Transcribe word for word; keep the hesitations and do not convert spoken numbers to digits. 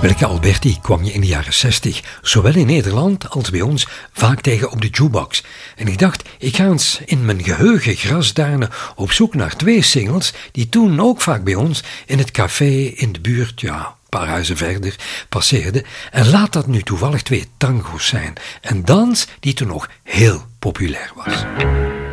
Welke Alberti kwam je in de jaren zestig, zowel in Nederland als bij ons, vaak tegen op de jukebox. En ik dacht, ik ga eens in mijn geheugen grasduinen op zoek naar twee singles die toen ook vaak bij ons in het café in de buurt, ja, een paar huizen verder, passeerden. En laat dat nu toevallig twee tango's zijn. Een dans die toen nog heel populair was.